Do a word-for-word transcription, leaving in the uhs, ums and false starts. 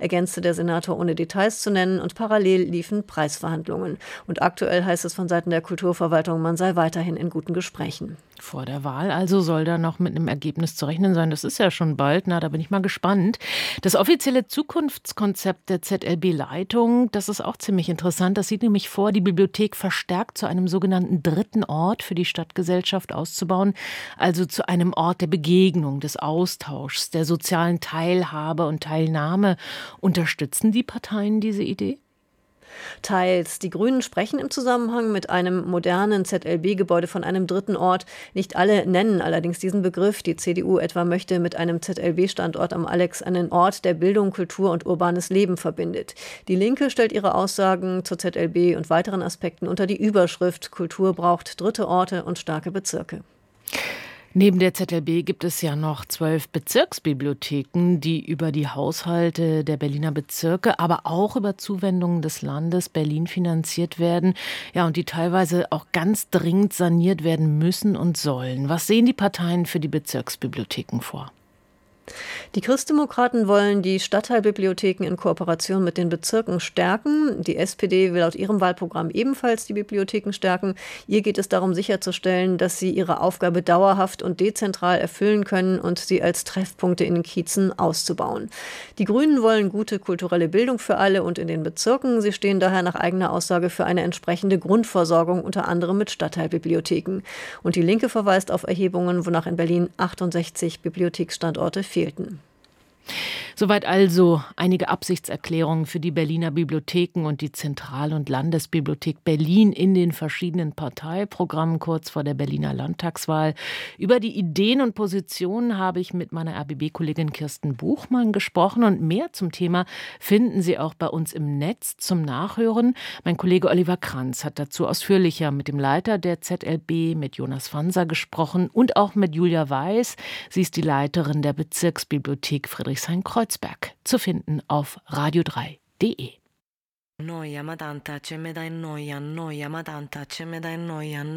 ergänzte der Senator, ohne Details zu nennen, und parallel liefen Preisverhandlungen. Und aktuell heißt es von Seiten der Kulturverwaltung, man sei weiterhin in guten Gesprächen. Vor der Wahl also soll da noch mit einem Ergebnis zu rechnen sein. Das ist ja schon bald, na, da bin ich mal gespannt. Das offizielle Zukunftskonzept der Z L B-Leitung, das ist auch ziemlich interessant. Das sieht nämlich vor, die Bibliothek verstärkt zu einem sogenannten dritten Ort für die Stadtgesellschaft auszubauen, also zu einem Ort der Begegnung, des Austauschs, der sozialen Teilhabe und Teilnahme. Unterstützen die Parteien diese Idee? Teils. Die Grünen sprechen im Zusammenhang mit einem modernen Z L B-Gebäude von einem dritten Ort. Nicht alle nennen allerdings diesen Begriff. Die C D U etwa möchte mit einem Z L B-Standort am Alex einen Ort, der Bildung, Kultur und urbanes Leben verbindet. Die Linke stellt ihre Aussagen zur Z L B und weiteren Aspekten unter die Überschrift Kultur braucht dritte Orte und starke Bezirke. Neben der Z L B gibt es ja noch zwölf Bezirksbibliotheken, die über die Haushalte der Berliner Bezirke, aber auch über Zuwendungen des Landes Berlin finanziert werden. Ja, und die teilweise auch ganz dringend saniert werden müssen und sollen. Was sehen die Parteien für die Bezirksbibliotheken vor? Die Christdemokraten wollen die Stadtteilbibliotheken in Kooperation mit den Bezirken stärken. Die S P D will laut ihrem Wahlprogramm ebenfalls die Bibliotheken stärken. Ihr geht es darum, sicherzustellen, dass sie ihre Aufgabe dauerhaft und dezentral erfüllen können und sie als Treffpunkte in den Kiezen auszubauen. Die Grünen wollen gute kulturelle Bildung für alle und in den Bezirken. Sie stehen daher nach eigener Aussage für eine entsprechende Grundversorgung, unter anderem mit Stadtteilbibliotheken. Und die Linke verweist auf Erhebungen, wonach in Berlin achtundsechzig Bibliotheksstandorte fehlten. Soweit also einige Absichtserklärungen für die Berliner Bibliotheken und die Zentral- und Landesbibliothek Berlin in den verschiedenen Parteiprogrammen kurz vor der Berliner Landtagswahl. Über die Ideen und Positionen habe ich mit meiner R B B-Kollegin Kirsten Buchmann gesprochen und mehr zum Thema finden Sie auch bei uns im Netz zum Nachhören. Mein Kollege Oliver Kranz hat dazu ausführlicher mit dem Leiter der Z L B, mit Jonas Fanser, gesprochen und auch mit Julia Weiß. Sie ist die Leiterin der Bezirksbibliothek Friedrichshain-Kreuzberg. Zu finden auf radio drei punkt de. Noia, ma tanta, ce me dai noia, noia, ma tanta, ce me dai noia.